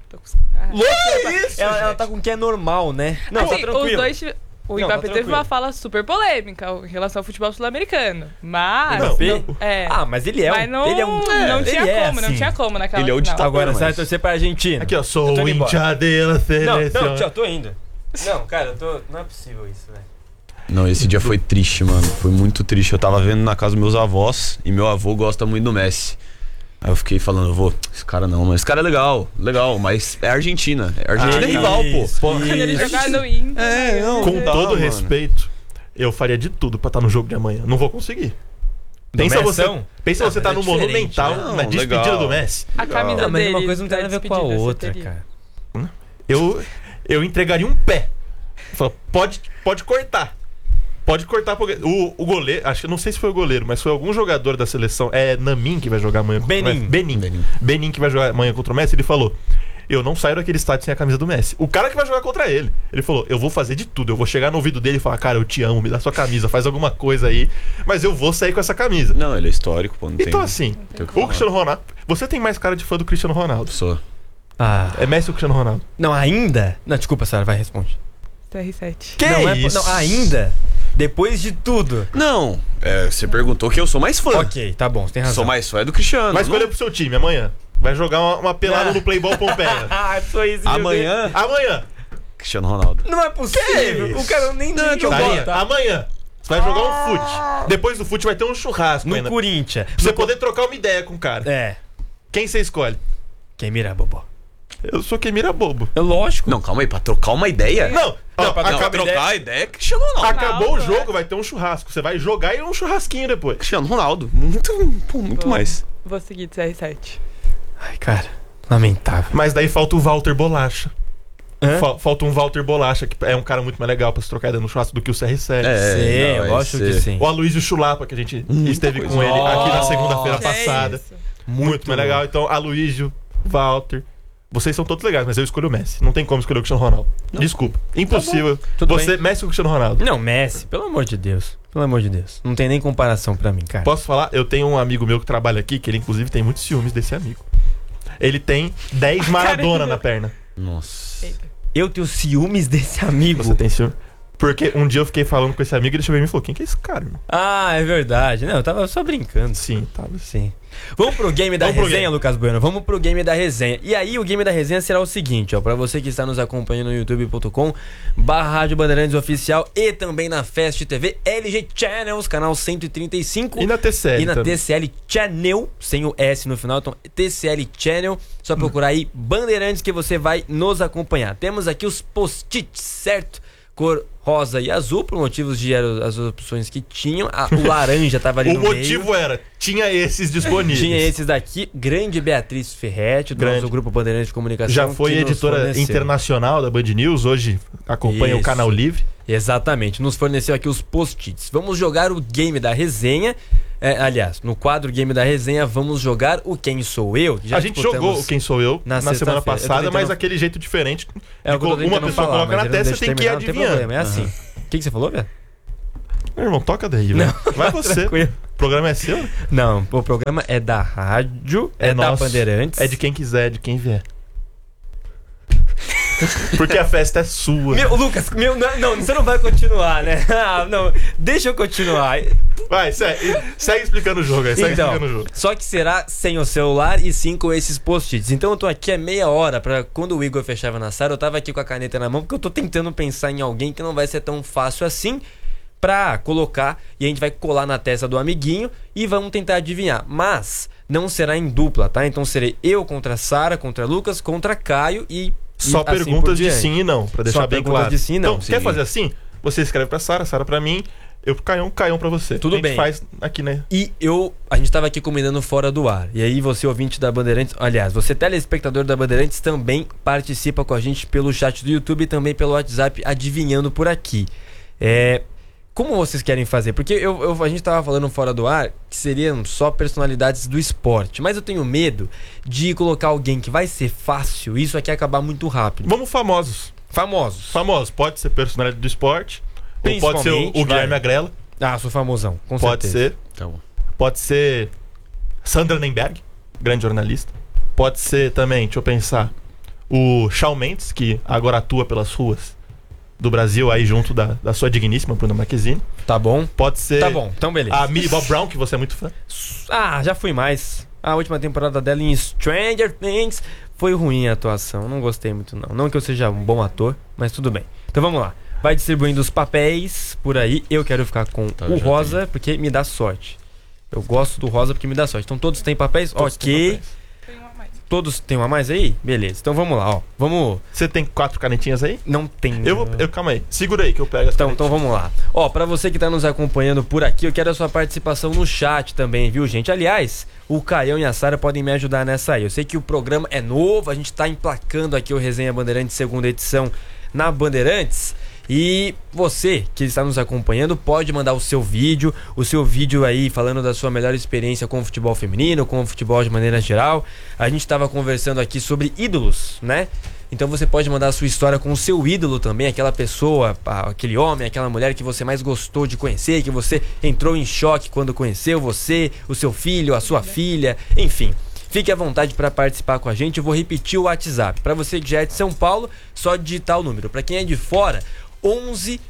Louco, ela tá com o que é normal, né? Não, Assim, tá tranquilo. os dois... O Não, Mbappé tá teve tranquilo. uma fala super polêmica em relação ao futebol sul-americano. Mas... Mbappé? É. Mas ele é Mas não, ele é um... não ele tinha é como, não assim. tinha como naquela Ele é o final. ditador. Agora, você vai mas- torcer pra Argentina. Aqui, ó. Eu Sou tô o indo embora. hincha de la seleção. Não, tô indo. Não, cara, não é possível isso, velho. Não, esse dia foi triste, mano. Foi muito triste. Eu tava vendo na casa dos meus avós e meu avô gosta muito do Messi. Aí eu fiquei falando, vô, esse cara não, mas esse cara é legal, mas é Argentina. Argentina é rival, pô. Quando ele jogar no Inter... não. Com não dá, todo mano. respeito, eu faria de tudo pra estar no jogo de amanhã. Não vou conseguir. Pensa você tá no é diferente, Monumental, né? na Não, despedida legal. do Messi. A camisa Não, mas dele... uma coisa não tem da nada a ver com a despedida, você outra, teria. cara. Eu entregaria um pé. Fala, pode cortar. Pode cortar o goleiro, acho que não sei se foi o goleiro, mas foi algum jogador da seleção. É Namin que vai jogar amanhã contra o Messi. Benin que vai jogar amanhã contra o Messi. Ele falou: eu não saio daquele estádio sem a camisa do Messi. O cara que vai jogar contra ele. Ele falou: eu vou fazer de tudo. Eu vou chegar no ouvido dele e falar: cara, eu te amo, me dá sua camisa, faz alguma coisa aí. Mas eu vou sair com essa camisa. Não, ele é histórico, pô. Não Então tem, assim, tem o que o falar. Cristiano Ronaldo. Você tem mais cara de fã do Cristiano Ronaldo. Sou. É Messi ou Cristiano Ronaldo? Não, ainda? Não, desculpa, Sara, vai, responde. TR7. Não, isso? não, ainda? Depois de tudo. Não, você perguntou que eu sou mais fã. Ok, tá bom, você tem razão. Sou mais fã do Cristiano. Mas escolha pro seu time amanhã. Vai jogar uma pelada Ah. no Playboy Pompeia. Foi isso. Amanhã, Amanhã. Cristiano Ronaldo. Não é possível. isso? O cara nem jogou. Sarinha, Tá? amanhã. Você vai jogar um fute. Depois do fute vai ter um churrasco No ainda. Pra Corinthians. você poder trocar uma ideia com o cara. É. Quem você escolhe? Quem mira, bobó? Eu sou quem mira bobo. É lógico. Não, calma aí, pra trocar uma ideia? Não, ó, pra Não, acaba- trocar a ideia é Cristiano Ronaldo. acabou o Calma, jogo, vai ter um churrasco. Você vai jogar e um churrasquinho depois. Cristiano Ronaldo. Muito mais. Vou seguir de CR7. Ai, cara. Lamentável. Mas daí falta o Walter Bolacha. Hã? Falta um Walter Bolacha, que é um cara muito mais legal pra se trocar ideia no churrasco do que o CR7. sim, não, vai lógico ser. que sim. O Aloysio Chulapa, que a gente esteve com ele coisa. aqui na segunda-feira Que é passada. isso? Muito mais legal. Então, Aloysio, Walter. Vocês são todos legais, mas eu escolho o Messi. Não tem como escolher o Cristiano Ronaldo. Desculpa. Impossível. Tudo Você, Messi ou Cristiano Ronaldo? Não, Messi, pelo amor de Deus. Pelo amor de Deus. Não tem nem comparação pra mim, cara. Posso falar? Eu tenho um amigo meu que trabalha aqui, que ele inclusive tem muitos ciúmes desse amigo. Ele tem 10 Maradona na perna. Nossa. Eita. Eu tenho ciúmes desse amigo. Você tem ciúme? Porque um dia eu fiquei falando com esse amigo e ele chegou em mim e falou: quem que é esse cara, irmão? Ah, é verdade. Não, eu tava só brincando. Sim, tava. Sim. Vamos pro game da Vamos pro resenha, game. Lucas Bueno. Vamos pro game da resenha. E aí, o game da resenha será o seguinte, ó. Pra você que está nos acompanhando no youtube.com/Rádio Bandeirantes Oficial e também na Fast TV LG Channels, canal 135. E na TCL E na também. TCL Channel, sem o S no final, então TCL Channel. Só procurar aí Bandeirantes que você vai nos acompanhar. Temos aqui os post-its, certo? Cor rosa e azul, por motivos de eram as opções que tinham. O laranja tava ali O no meio. motivo era, tinha esses disponíveis. Tinha esses daqui, grande Beatriz Ferretti, do Grande. nosso grupo Bandeirantes de Comunicação. Já foi que nos editora forneceu. internacional da Band News, hoje acompanha o Isso. Canal Livre. Exatamente, nos forneceu aqui os post-its. Vamos jogar o game da resenha. Aliás, no quadro Game da Resenha, vamos jogar o Quem Sou Eu. Que já A gente disputamos jogou o Quem Sou Eu na na semana sexta-feira. Eu tô passada, tentando- mas aquele jeito diferente. É o que eu tô uma tentando pessoa falar, coloca mas na ele não testa, deixa você tem que ir terminar, não tem adivinhando. problema, é assim. O que você falou, velho? Meu irmão, toca daí, velho. Vai você. Tranquilo. O programa é seu? Não, o programa é da rádio, é da nosso. Bandeirantes. É de quem quiser, de quem vier. Porque a festa é sua. Lucas, não, você não vai continuar, né? Não, deixa eu continuar. Vai, segue explicando o jogo aí, explicando o jogo. Só que será sem o celular e sim com esses post-its. Então eu tô aqui há meia hora pra quando o Igor fechava na sala, eu tava aqui com a caneta na mão, porque eu tô tentando pensar em alguém que não vai ser tão fácil assim pra colocar, e a gente vai colar na testa do amiguinho e vamos tentar adivinhar. Mas não será em dupla, tá? Então serei eu contra Sara, contra Lucas, contra Caio e só assim perguntas de sim e não, pra deixar bem claro. De sim e não. Então, quer fazer assim? Você escreve pra Sara, Sara pra mim, eu Caião pra você. Tudo bem. A gente faz aqui, né? E a gente tava aqui combinando fora do ar. E aí você, ouvinte da Bandeirantes, aliás, você telespectador da Bandeirantes, também participa com a gente pelo chat do YouTube e também pelo WhatsApp, adivinhando por aqui. Como vocês querem fazer? Porque a gente tava falando fora do ar que seriam só personalidades do esporte. Mas eu tenho medo de colocar alguém que vai ser fácil e isso aqui acabar muito rápido. Vamos famosos. Famosos. Pode ser personalidade do esporte. Ou pode ser o Guilherme Agrella. Ah, sou famosão, com pode certeza. Ser. Tá. Pode ser Sandra Nemberg, grande jornalista. Pode ser também, deixa eu pensar, o Shawn Mendes, que agora atua pelas ruas do Brasil aí junto da sua digníssima Bruna Marquezine. Tá bom. Pode ser... Tá bom, então beleza. A Millie Bob Brown, que você é muito fã. Ah, já fui mais. A última temporada dela em Stranger Things foi ruim a atuação. Não gostei muito não. Não que eu seja um bom ator, mas tudo bem. Então vamos lá. Vai distribuindo os papéis por aí. Eu quero ficar com o rosa porque me dá sorte. Eu gosto do rosa porque me dá sorte. Então todos têm papéis? Todos têm papéis. Todos tem uma a mais aí? Beleza. Então vamos lá, ó. Vamos... Você tem 4 canetinhas aí? Não tem. Calma aí. Segura aí que eu pego as canetinhas. Então vamos lá. Ó, pra você que tá nos acompanhando por aqui, eu quero a sua participação no chat também, viu, gente? Aliás, o Caião e a Sara podem me ajudar nessa aí. Eu sei que o programa é novo, a gente tá emplacando aqui o Resenha Bandeirantes segunda edição na Bandeirantes. E você que está nos acompanhando pode mandar o seu vídeo aí falando da sua melhor experiência com o futebol feminino, com o futebol de maneira geral. A gente estava conversando aqui sobre ídolos, né? Então você pode mandar a sua história com o seu ídolo também, aquela pessoa, aquele homem, aquela mulher que você mais gostou de conhecer, que você entrou em choque quando conheceu você, o seu filho, a sua filha, enfim. Fique à vontade para participar com a gente. Eu vou repetir o WhatsApp. Para você que já é de São Paulo, só digitar o número. Para quem é de fora, 11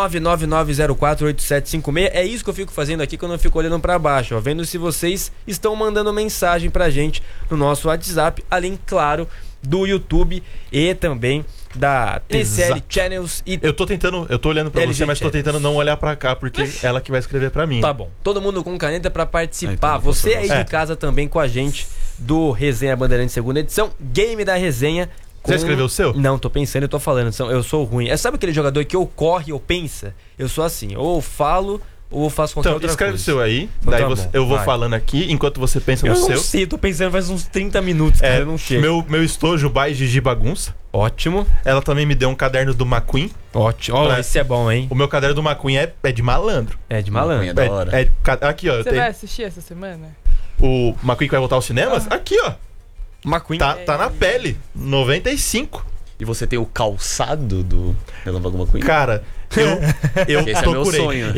999048756. É isso que eu fico fazendo aqui quando eu fico olhando pra baixo, ó, vendo se vocês estão mandando mensagem pra gente no nosso WhatsApp, além, claro, do YouTube e também da TCL Channels e... Eu tô olhando pra você, mas tô tentando não olhar pra cá, porque é ela que vai escrever pra mim. Tá bom. Todo mundo com caneta pra participar. Então, você aí de casa também com a gente do Resenha Bandeirantes segunda edição, Game da Resenha. Você escreveu o seu? Não, tô pensando, eu tô falando. Eu sou ruim. Sabe aquele jogador que ou corre ou pensa? Eu sou assim. Ou falo ou faço qualquer outra coisa. Então, escreve o seu aí. Então, daí eu vou falando aqui enquanto você pensa no seu. Eu não sei, tô pensando faz uns 30 minutos, cara, eu não chego. Meu estojo by Gigi Bagunça. Ótimo. Ela também me deu um caderno do McQueen. Ótimo. Ó, esse é bom, hein? O meu caderno do McQueen é de malandro. É de malandro. É da hora. Aqui, ó. Você vai assistir essa semana? O McQueen que vai voltar aos cinemas? Aqui, ó. McQueen. Tá na pele. 95. E você tem o calçado do Relâmpago McQueen? Cara, eu esse procurei. É meu sonho.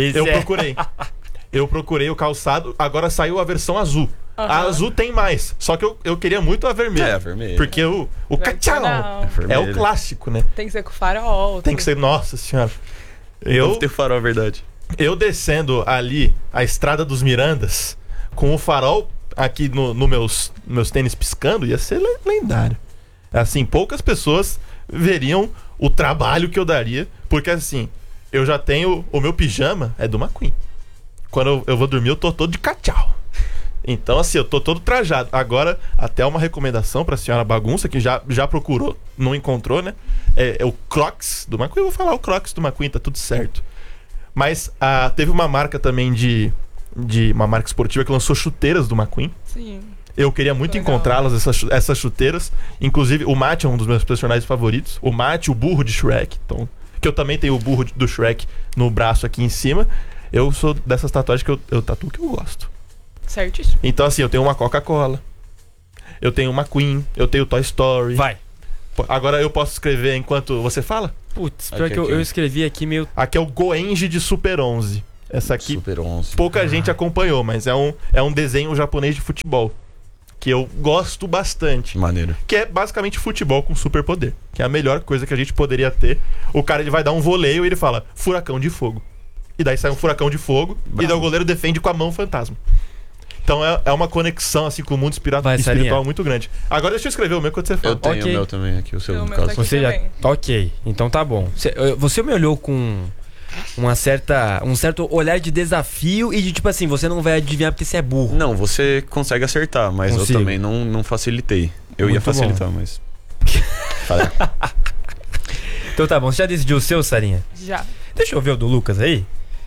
Eu procurei o calçado. Agora saiu a versão azul. A azul tem mais. Só que eu queria muito a vermelha. É, a vermelha. Porque o cachau é o clássico, né? Tem que ser com farol. Tem que ser, nossa senhora. Deve ter farol, é verdade. Eu descendo ali a Estrada dos Mirandas com o farol aqui no meus tênis piscando, ia ser lendário. Assim, poucas pessoas veriam o trabalho que eu daria, porque assim, eu já tenho o meu pijama, é do McQueen. Quando eu vou dormir, eu tô todo de cachau. Então, assim, eu tô todo trajado. Agora, até uma recomendação pra senhora Bagunça, que já procurou, não encontrou, né? É o Crocs do McQueen. Eu vou falar o Crocs do McQueen, tá tudo certo. Mas teve uma marca também de uma marca esportiva que lançou chuteiras do McQueen. Sim. Eu queria muito encontrá-las, essas chuteiras. Inclusive, o Mate é um dos meus personagens favoritos. O Mate, o burro de Shrek. Então, que eu também tenho o burro do Shrek no braço aqui em cima. Eu sou dessas tatuagens que eu tatuo que eu gosto. Certíssimo. Então, assim, eu tenho uma Coca-Cola. Eu tenho uma McQueen. Eu tenho Toy Story. Vai. Agora eu posso escrever enquanto você fala? Putz, pior que eu escrevi aqui meio... Aqui é o Goenji de Super 11. Essa aqui, Super 11. Pouca gente acompanhou, mas é um desenho japonês de futebol. que eu gosto bastante. Maneiro. Que é basicamente futebol com superpoder. Que é a melhor coisa que a gente poderia ter. O cara ele vai dar um voleio e ele fala, furacão de fogo. E daí sai um furacão de fogo e daí o goleiro defende com a mão fantasma. Então é uma conexão assim com o mundo espiritual muito grande. Agora deixa eu escrever o meu quando você fala. Eu tenho Ok. o meu também aqui, o seu, O no meu tá caso. aqui. Você já... também. Ok, então tá bom. Você me olhou com um certo olhar de desafio e de tipo assim, você não vai adivinhar porque você é burro. Não, você consegue acertar, mas Consigo. eu também não facilitei. Eu ia Muito bom. facilitar, mas... Fala. Então tá bom, você já decidiu o seu, Sarinha? Já. Deixa eu ver o do Lucas aí.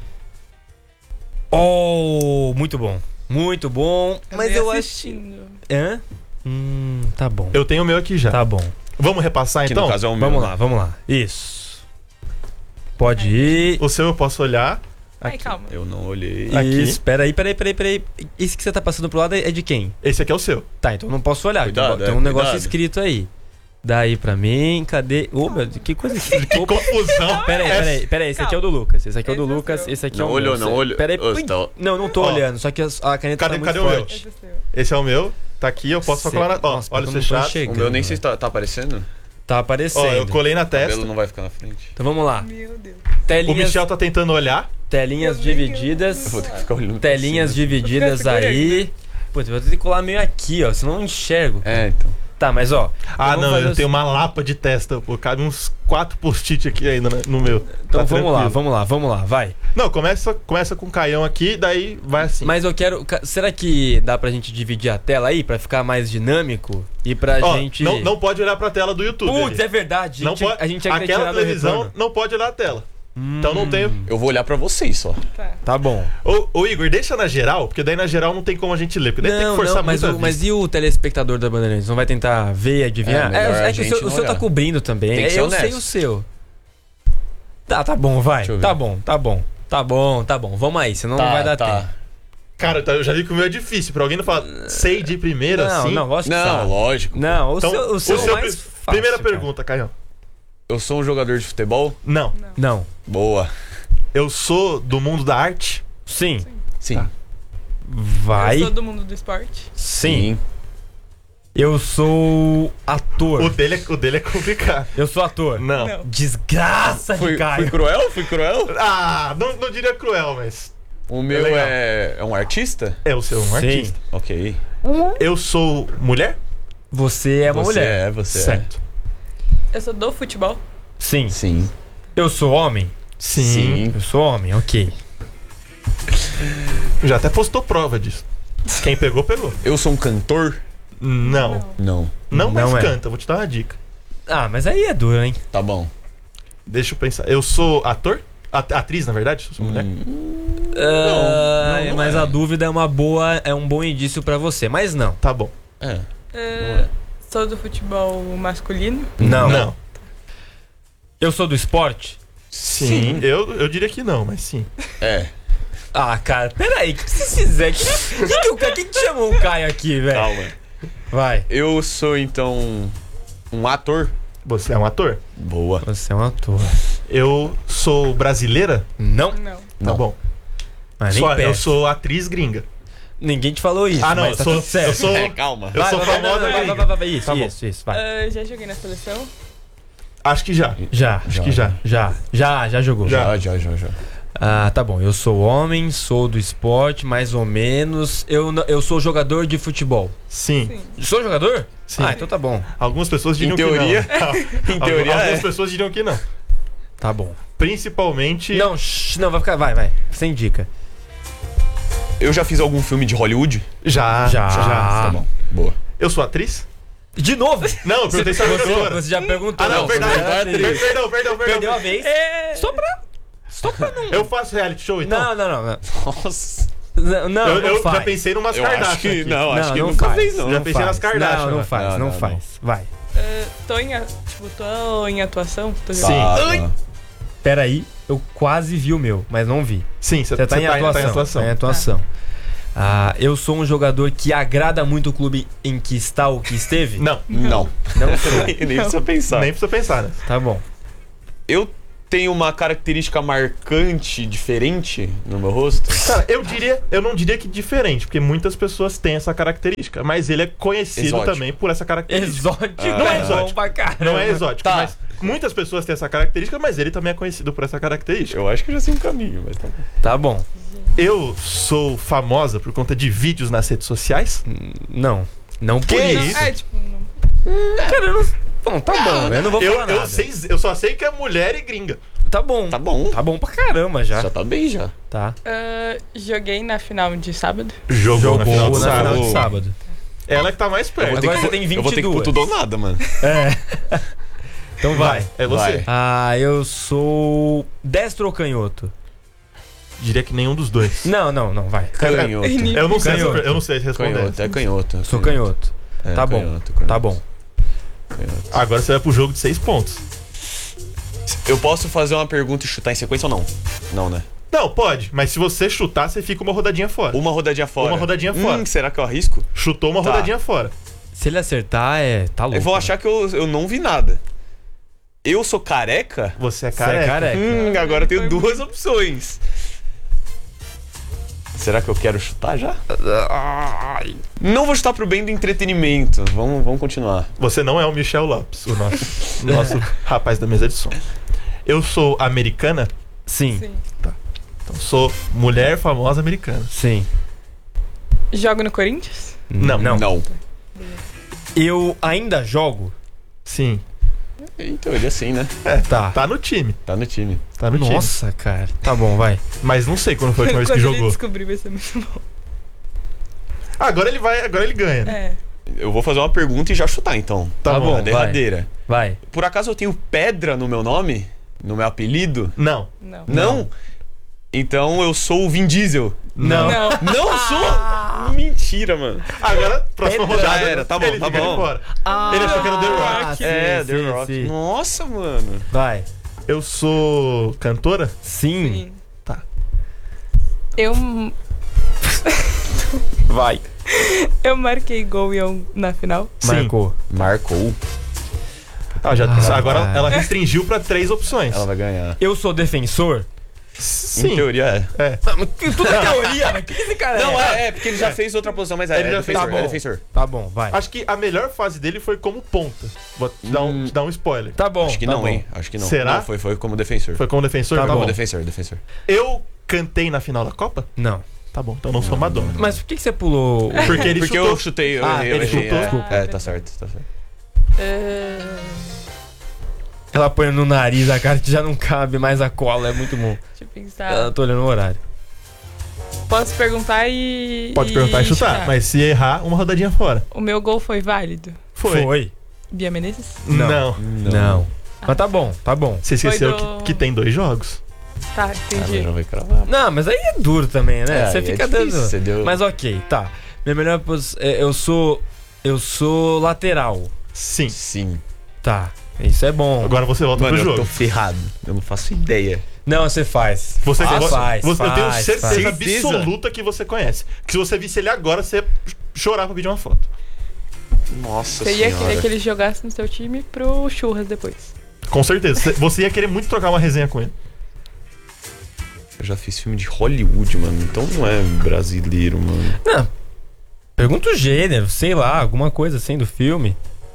Oh, muito bom. Muito bom. Mas eu acho... assistindo. Hã? Tá bom. Eu tenho o meu aqui já. Tá bom. Vamos repassar Que então? no caso é o meu. Vamos lá. Isso. Pode ir. O seu eu posso olhar. Ai, Aqui. calma. Eu não olhei. Aqui. Isso, peraí. Esse que você tá passando pro lado é de quem? Esse aqui é o seu. Tá, então eu não posso olhar. Cuidado, tem um negócio cuidado. escrito aí. Daí pra mim, cadê? Ô, meu, que coisa que... Que confusão. Peraí, esse aqui é o do Lucas. Esse aqui é o do Esse é o Lucas, seu. esse aqui Não é o olhou, meu. não olhou. Peraí, Ô, você tá- não tô Ó. olhando, só que a caneta Cadê- tá muito cadê o meu? forte. Esse é o seu. Esse é o meu. Tá aqui, eu posso só colar na... Ó, Nossa, olha eu o não tô fechado. enxergando, O meu nem sei velho. se tá aparecendo. Tá aparecendo. Ó, eu colei na O cabelo testa. não vai ficar na frente. Então vamos lá. Meu Deus. O Telinhas, Michel tá tentando olhar. telinhas Eu nem- divididas. Eu vou ter que ficar olhando. Telinhas divididas Fica aí. Putz, eu vou ter que colar meio aqui, ó, senão eu não enxergo. É, então. Tá, mas ó. Ah, vamos não, fazer eu o tenho uma lapa de testa, pô. Cabe uns 4 post-it aqui ainda no meu. Então Tá vamos lá, vai. Não, começa com o Caião aqui, daí vai assim. Mas eu quero. Será que dá pra gente dividir a tela aí pra ficar mais dinâmico? E pra Ó, gente. não pode olhar pra tela do YouTube. Putz, ali. é verdade. Não pode, a gente ia querer aquela tirar do televisão retorno. não pode olhar a tela. Então não tem. Eu vou olhar pra vocês só. Tá. Tá bom. Ô Igor, deixa na geral, porque daí na geral não tem como a gente ler. Porque daí tem que forçar mas, muito a mas vista. e o telespectador da Bandeirantes? Não vai tentar ver e adivinhar? É, melhor a que o gente seu, não tá olhar. cobrindo também. Tem que ser Eu sei honesto. o seu. Tá bom, vai. Deixa eu ver. Tá bom. Vamos aí, senão não vai dar tempo. Cara, eu já vi que o meu é difícil. Pra alguém não falar, sei de primeira, assim. Não, lógico que Não, sabe. lógico. Não, Então, o seu é mais fácil. primeira cara. pergunta, Caião. Eu sou um jogador de futebol? Não. Não. Boa. Eu sou do mundo da arte? Sim. Sim. Tá. Vai. Eu sou do mundo do esporte. Sim. Eu sou ator. O dele é complicado. Eu sou ator. Não. Não. Desgraça de Fui Caio. cruel? Fui cruel? Ah, não diria cruel, mas. O meu legal. é um artista? Eu sou um Sim. artista. Ok. Eu sou mulher? Você é uma Você mulher. é, você Certo. Eu sou do futebol. Sim. é. Sim. Eu sou homem? Sim. Eu sou homem, ok. Já até postou prova disso. Quem pegou, pegou. Eu sou um cantor? Não. Não. Não, mas Não é. canta. Vou te dar uma dica. Ah, mas aí é duro, hein? Tá bom. Deixa eu pensar. Eu sou ator? Atriz, na verdade? Se eu sou mulher? não mas é. a dúvida é um bom indício pra você, mas não. Tá bom. É. Sou do futebol masculino. Não. Eu sou do esporte? Sim. Eu diria que não, mas sim. É. Ah, cara, peraí, o que vocês fizeram? Quem que chamou o Caio aqui, velho? Calma. Vai. Eu sou, então, um ator? Você é um ator? Boa. Você é um ator. Eu sou brasileira? Não, Não. Tá Não. bom. mas nem Eu perto. sou atriz gringa. Ninguém te falou isso, Ah, não, mas tá eu sou- tudo certo. eu sou- É, calma. Eu sou famosa gringa. vai. Isso, Tá bom. isso, vai. Já joguei na seleção. Acho que já. Já, Acho que já. já jogou. Já. Já. Ah, tá bom. Eu sou homem, sou do esporte, mais ou menos. Eu sou jogador de futebol. Sim. Sim. Sou jogador? Sim. Ah, então tá bom. Algumas pessoas diriam teoria- que não. Em teoria, Algumas é. pessoas diriam que não. Tá bom. Principalmente. Não, não, vai ficar. Vai. Sem dica. Eu já fiz algum filme de Hollywood? Já. Tá bom. Boa. Eu sou atriz? De novo? Não, eu perguntei se era cantora. Você já perguntou. Ah, não, verdade. você já fez. Perdão. Perdeu a vez. Só pra não. Eu faço reality show, então? Não. Nossa. Não, eu não faz. já pensei numas Eu Kardashian acho que aqui. não, acho que não nunca faz. fez não. Já Não pensei nas faz. Kardashian, Não né? faz, não Não. faz. Vai. Tô em atuação? Tô Sim. jogando. Tá. Pera aí, eu quase vi o meu, mas não vi. Sim, Você tá em atuação. Tá em atuação. Ah, eu sou um jogador que agrada muito o clube em que está ou que esteve? Não, Não. Não sou. Nem precisa pensar. nem precisa pensar, né? Tá bom. Eu tenho uma característica marcante, diferente no meu rosto? Cara, eu não diria que diferente, porque muitas pessoas têm essa característica, mas ele é conhecido Exótico. também por essa característica. Exótico. Não é exótico. Bom pra caramba. Não é exótico, Tá. mas muitas pessoas têm essa característica, mas ele também é conhecido por essa característica. Eu acho que eu já sei um caminho, mas tá bom. Tá bom. Eu sou famosa por conta de vídeos nas redes sociais. Não. Não por Que isso. isso? É, tipo, não. Cara, eu não... Bom, tá bom. Eu não vou falar nada. Eu só sei que é mulher e gringa. Tá bom. Tá bom. Tá bom pra caramba já. Já tá bem, já. Tá. Joguei na final de sábado. Jogou na final na do sábado. final de sábado. Ela que tá mais perto. Agora você tem Eu vou ter que 22. pôr tudo ou nada, mano. Então vai. É você. Vai. Eu sou destro ou canhoto? Diria que nenhum dos dois. Não, vai. Canhoto. Eu não sei, Canhoto. eu não sei responder. Canhoto, é canhoto. Sou canhoto. É, Tá bom. canhoto. Tá bom. Canhoto. Agora você vai pro jogo de 6 pontos. Eu posso fazer uma pergunta e chutar em sequência ou não? Não, né? Não, pode, mas se você chutar, você fica uma rodadinha fora. Uma rodadinha fora. Uma rodadinha fora. Será que eu arrisco? Chutou uma Tá. rodadinha fora. Se ele acertar, tá louco. Eu vou achar que eu não vi nada. Eu sou careca? Você é Você é careca. careca. Agora eu tenho duas opções. Será que eu quero chutar já? Não vou chutar pro bem do entretenimento. Vamos continuar. Você não é o Michel Lopes, o nosso rapaz da mesa de som. Eu sou americana, Sim. Sim. então sou mulher famosa americana. Sim. Jogo no Corinthians? Não. Não. Eu ainda jogo? Sim. Então ele é assim, né? Tá. Tá no time. Tá no time. Tá no time. Nossa, cara. Tá bom, vai. Mas não sei quando foi a última vez que Quando ele jogou. descobrir, vai ser muito bom. Agora ele ganha. Né? É. Eu vou fazer uma pergunta e já chutar, então. Tá bom, A derradeira. Vai. Por acaso eu tenho pedra no meu nome? No meu apelido? Não. Não. Não? Então eu sou o Vin Diesel. Não. Não. Não sou? Mentira, mano. Agora, próxima Pedra. rodada. Já era, tá bom, ele tá fica bom. de fora. Ele achou que era o The Rock. sim, É, sim, The Rock. sim. Nossa, mano. Vai. Eu sou cantora? Sim. Sim. Tá. Eu Vai. marquei gol na final. Sim. Marcou. Marcou. Agora vai. ela restringiu pra 3 opções. Ela vai ganhar. Eu sou defensor? Em Sim. teoria é. Tudo é teoria, né? O que esse cara Não, porque ele já fez outra posição, mas Ele já fez, defensor, tá bom. é defensor. Tá bom, vai. Acho que a melhor fase dele foi como ponta. Vou te dar um spoiler. Tá bom. Acho que tá não, bom. hein? Acho que não. Será? Não, foi como defensor. Foi como defensor? Tá Tá como bom. defensor. Eu cantei na final da Copa? Não. Tá bom, então não sou Madonna. Mas por que você pulou? Porque ele Porque chutou. eu chutei, eu errei, ele eu errei. chutou? Desculpa. É, tá certo, tá certo. Ela põe no nariz a cara que já não cabe mais a cola, é muito bom. Deixa eu pensar. Eu tô olhando o horário. Posso perguntar e. Pode perguntar e chutar, mas se errar, uma rodadinha fora. O meu gol foi válido? Foi. Bia Menezes? Não. Não. Mas tá bom, tá bom. Você esqueceu Foi do- que tem 2 jogos. Tá, Ela entendi. já vai cravar. Não, mas aí é duro também, né? É, Você aí fica é difícil, dando. você deu- Mas ok, tá. Minha melhor posição. Eu sou lateral. Sim. Sim. Tá. Isso é bom. Agora você volta Mano, pro eu jogo. tô ferrado. Eu não faço ideia. Não, você faz. Você faz, eu tenho faz, certeza faz. absoluta que você conhece. Que se você visse ele agora, você ia chorar pra pedir uma foto. Nossa Você ia senhora. querer que ele jogasse no seu time pro Churras depois. Com certeza. Você ia querer muito trocar uma resenha com ele. Eu já fiz filme de Hollywood, mano. Então não é brasileiro, mano. Não. Pergunta o gênero, sei lá, alguma coisa assim do filme.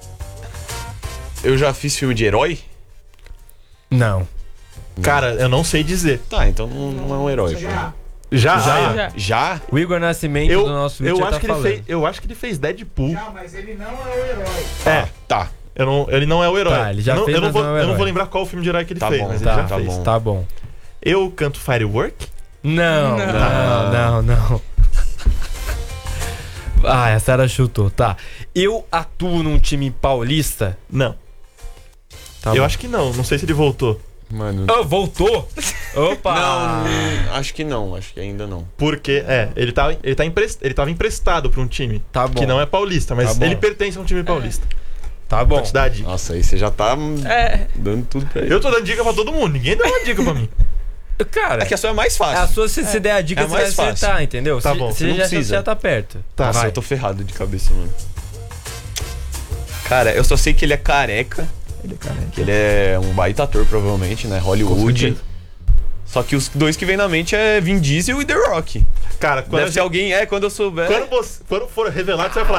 Eu já fiz filme de herói? Não. Cara, eu não sei dizer. Tá, então não é um herói. Já? Já. Já? O Igor Nascimento do nosso vídeo já acho tá que ele falando. fez, eu acho que ele fez Deadpool. Não, mas ele não é o herói. É, Tá. ele não é o herói. Tá, ele já eu não, fez, eu não mas vou, não é o eu não herói. vou lembrar qual o filme de herói que ele Tá fez, bom, mas Tá, ele já tá fez. bom. Tá bom. Eu canto Firework? Não, Não. não. Ah, a Sarah chutou, tá. Eu atuo num time paulista? Não. Tá eu bom. acho que não. Não sei se ele voltou. Mano. Oh, voltou? Opa! Não, acho que não. Acho que ainda não. Porque, ele tava emprestado pra um time Tá bom. que não é paulista, mas Tá bom. ele pertence a um time paulista. Tá bom. Pra te dar a dica. Nossa, aí você já tá É. dando tudo pra ele. Eu tô dando dica pra todo mundo, ninguém deu uma dica pra mim. Cara, É que a sua é mais fácil. a sua, se der a dica, É você vai mais fácil. acertar, entendeu? Tá Se- bom, se você não já, precisa. já tá perto. Tá, Nossa, vai. eu tô ferrado de cabeça, mano. Cara, eu só sei que ele é careca. Ele é careca. Que ele é um baita ator, provavelmente, né? Hollywood. Só que os dois que vem na mente é Vin Diesel e The Rock. Cara, quando Deve ser alguém, quando eu souber. Quando for revelado, você vai falar,